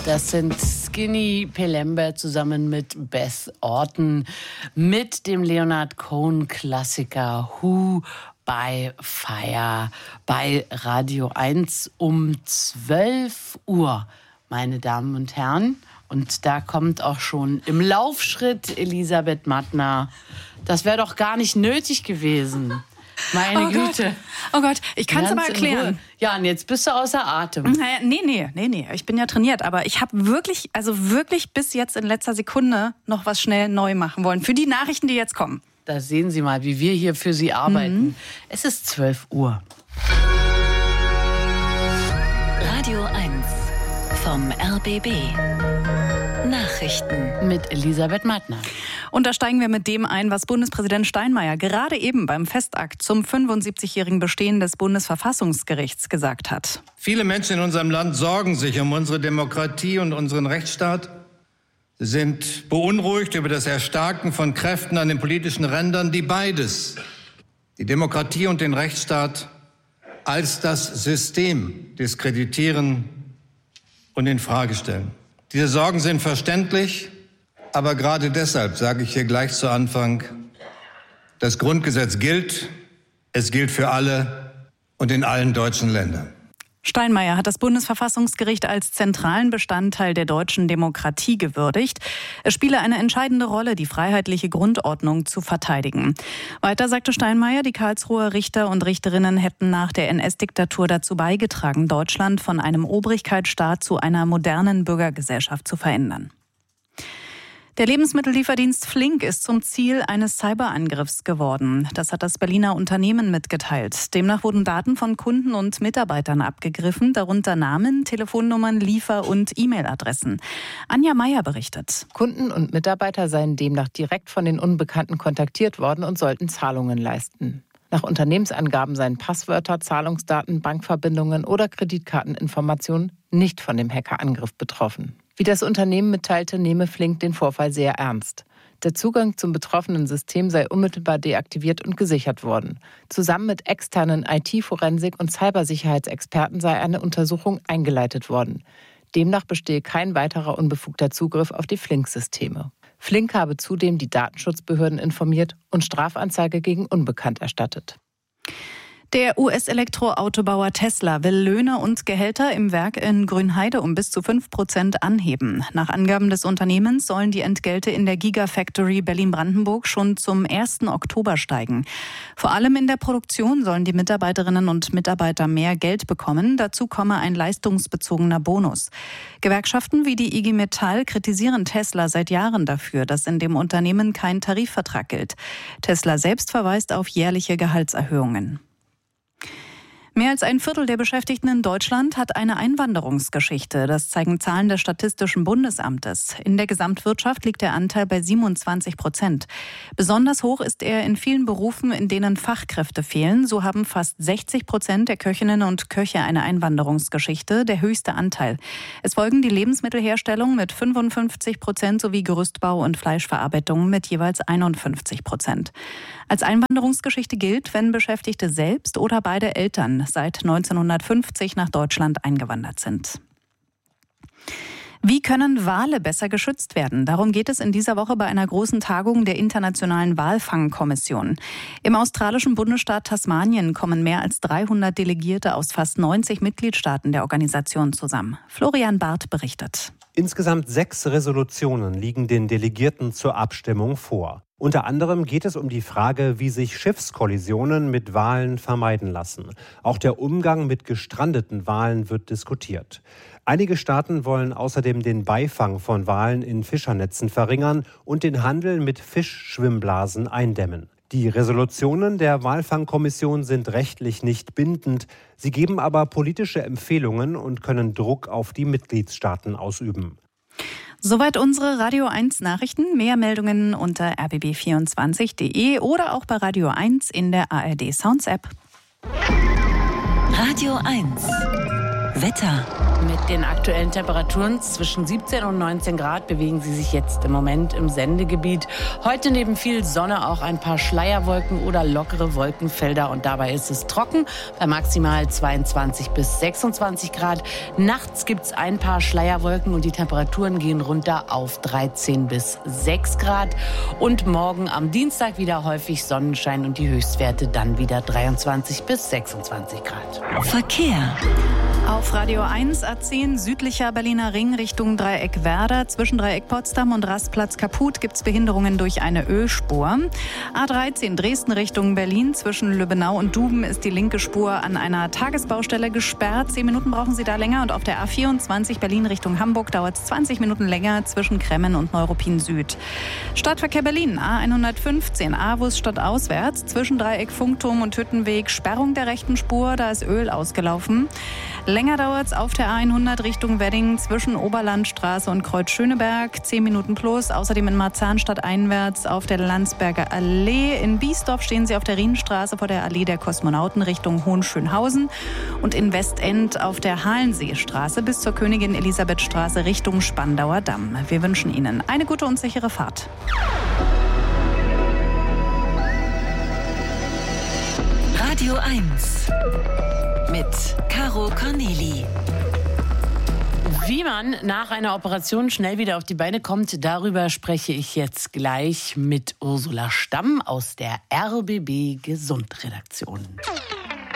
Das sind Skinny Pelember zusammen mit Beth Orton mit dem Leonard Cohen-Klassiker Who by Fire bei Radio 1 um 12 Uhr, meine Damen und Herren. Und da kommt auch schon im Laufschritt Elisabeth Mattner. Das wäre doch gar nicht nötig gewesen. Meine Güte. Oh Gott, ich kann es aber erklären. Ja, und jetzt bist du außer Atem. Nee. Ich bin ja trainiert, aber ich habe wirklich bis jetzt in letzter Sekunde noch was schnell neu machen wollen. Für die Nachrichten, die jetzt kommen. Da sehen Sie mal, wie wir hier für Sie arbeiten. Es ist 12 Uhr. Radio 1 vom RBB. Nachrichten mit Elisabeth Mattner. Und da steigen wir mit dem ein, was Bundespräsident Steinmeier gerade eben beim Festakt zum 75-jährigen Bestehen des Bundesverfassungsgerichts gesagt hat. Viele Menschen in unserem Land sorgen sich um unsere Demokratie und unseren Rechtsstaat. Sie sind beunruhigt über das Erstarken von Kräften an den politischen Rändern, die beides, die Demokratie und den Rechtsstaat, als das System diskreditieren und in Frage stellen. Diese Sorgen sind verständlich, aber gerade deshalb sage ich hier gleich zu Anfang, das Grundgesetz gilt, es gilt für alle und in allen deutschen Ländern. Steinmeier hat das Bundesverfassungsgericht als zentralen Bestandteil der deutschen Demokratie gewürdigt. Es spiele eine entscheidende Rolle, die freiheitliche Grundordnung zu verteidigen. Weiter sagte Steinmeier, die Karlsruher Richter und Richterinnen hätten nach der NS-Diktatur dazu beigetragen, Deutschland von einem Obrigkeitsstaat zu einer modernen Bürgergesellschaft zu verändern. Der Lebensmittellieferdienst Flink ist zum Ziel eines Cyberangriffs geworden. Das hat das Berliner Unternehmen mitgeteilt. Demnach wurden Daten von Kunden und Mitarbeitern abgegriffen, darunter Namen, Telefonnummern, Liefer- und E-Mail-Adressen. Anja Meier berichtet. Kunden und Mitarbeiter seien demnach direkt von den Unbekannten kontaktiert worden und sollten Zahlungen leisten. Nach Unternehmensangaben seien Passwörter, Zahlungsdaten, Bankverbindungen oder Kreditkarteninformationen nicht von dem Hackerangriff betroffen. Wie das Unternehmen mitteilte, nehme Flink den Vorfall sehr ernst. Der Zugang zum betroffenen System sei unmittelbar deaktiviert und gesichert worden. Zusammen mit externen IT-Forensik- und Cybersicherheitsexperten sei eine Untersuchung eingeleitet worden. Demnach bestehe kein weiterer unbefugter Zugriff auf die Flink-Systeme. Flink habe zudem die Datenschutzbehörden informiert und Strafanzeige gegen Unbekannt erstattet. Der US-Elektroautobauer Tesla will Löhne und Gehälter im Werk in Grünheide um bis zu 5% anheben. Nach Angaben des Unternehmens sollen die Entgelte in der Gigafactory Berlin-Brandenburg schon zum 1. Oktober steigen. Vor allem in der Produktion sollen die Mitarbeiterinnen und Mitarbeiter mehr Geld bekommen. Dazu komme ein leistungsbezogener Bonus. Gewerkschaften wie die IG Metall kritisieren Tesla seit Jahren dafür, dass in dem Unternehmen kein Tarifvertrag gilt. Tesla selbst verweist auf jährliche Gehaltserhöhungen. Mehr als ein Viertel der Beschäftigten in Deutschland hat eine Einwanderungsgeschichte. Das zeigen Zahlen des Statistischen Bundesamtes. In der Gesamtwirtschaft liegt der Anteil bei 27%. Besonders hoch ist er in vielen Berufen, in denen Fachkräfte fehlen. So haben fast 60% der Köchinnen und Köche eine Einwanderungsgeschichte, der höchste Anteil. Es folgen die Lebensmittelherstellung mit 55% sowie Gerüstbau und Fleischverarbeitung mit jeweils 51%. Als Einwanderungsgeschichte gilt, wenn Beschäftigte selbst oder beide Eltern seit 1950 nach Deutschland eingewandert sind. Wie können Wale besser geschützt werden? Darum geht es in dieser Woche bei einer großen Tagung der Internationalen Walfangkommission. Im australischen Bundesstaat Tasmanien kommen mehr als 300 Delegierte aus fast 90 Mitgliedstaaten der Organisation zusammen. Florian Barth berichtet. Insgesamt 6 Resolutionen liegen den Delegierten zur Abstimmung vor. Unter anderem geht es um die Frage, wie sich Schiffskollisionen mit Walen vermeiden lassen. Auch der Umgang mit gestrandeten Walen wird diskutiert. Einige Staaten wollen außerdem den Beifang von Walen in Fischernetzen verringern und den Handel mit Fischschwimmblasen eindämmen. Die Resolutionen der Walfangkommission sind rechtlich nicht bindend. Sie geben aber politische Empfehlungen und können Druck auf die Mitgliedstaaten ausüben. Soweit unsere Radio 1 Nachrichten. Mehr Meldungen unter rbb24.de oder auch bei Radio 1 in der ARD Sounds App. Radio 1 Wetter. Mit den aktuellen Temperaturen zwischen 17 und 19 Grad bewegen sie sich jetzt im Moment im Sendegebiet. Heute neben viel Sonne auch ein paar Schleierwolken oder lockere Wolkenfelder und dabei ist es trocken bei maximal 22 bis 26 Grad. Nachts gibt es ein paar Schleierwolken und die Temperaturen gehen runter auf 13 bis 6 Grad. Und morgen am Dienstag wieder häufig Sonnenschein und die Höchstwerte dann wieder 23 bis 26 Grad. Verkehr. Auf Radio 1 A10 südlicher Berliner Ring Richtung Dreieck Werder. Zwischen Dreieck Potsdam und Rastplatz Kaput gibt es Behinderungen durch eine Ölspur. A13 Dresden Richtung Berlin. Zwischen Lübbenau und Duben ist die linke Spur an einer Tagesbaustelle gesperrt. 10 Minuten brauchen Sie da länger. Und auf der A24 Berlin Richtung Hamburg dauert es 20 Minuten länger zwischen Kremmen und Neuruppin Süd. Stadtverkehr Berlin A115 Aarhus stadtauswärts. Zwischen Dreieck Funkturm und Hüttenweg Sperrung der rechten Spur. Da ist Öl ausgelaufen. Länger dauert es auf der A100 Richtung Wedding zwischen Oberlandstraße und Kreuz Schöneberg. 10 Minuten plus. Außerdem in Marzahn einwärts auf der Landsberger Allee. In Biesdorf stehen Sie auf der Rienstraße vor der Allee der Kosmonauten Richtung Hohenschönhausen. Und in Westend auf der Halenseestraße bis zur Königin Elisabeth Straße Richtung Spandauer Damm. Wir wünschen Ihnen eine gute und sichere Fahrt. Radio 1 mit Caro Corneli. Wie man nach einer Operation schnell wieder auf die Beine kommt, darüber spreche ich jetzt gleich mit Ursula Stamm aus der RBB Gesundredaktion.